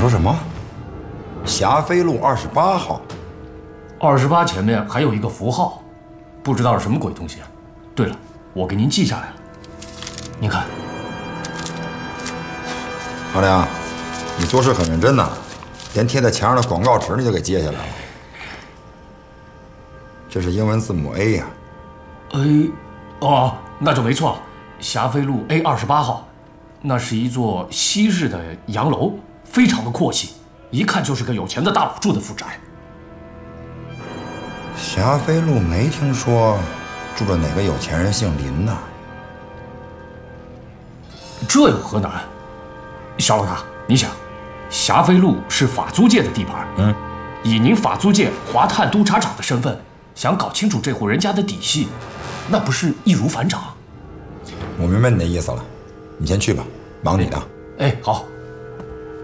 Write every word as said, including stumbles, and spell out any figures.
说什么？霞飞路二十八号。 二十八前面还有一个符号，不知道是什么鬼东西。对了，我给您记下来了，您看。 老梁，你做事很认真呐，连贴在墙上的广告词你都给接下来了。这是英文字母 A 呀、 啊。A， 哦，那就没错，霞飞路 A 二十八号，那是一座西式的洋楼，非常的阔气，一看就是个有钱的大佬住的富宅。 霞飞路没听说住着哪个有钱人姓林呢？ 这有何难？小老大，你想，霞飞路是法租界的地盘，嗯，以您法租界华泰督察长的身份，想搞清楚这户人家的底细，那不是易如反掌？ 我明白你的意思了，你先去吧，忙你的。 哎，好。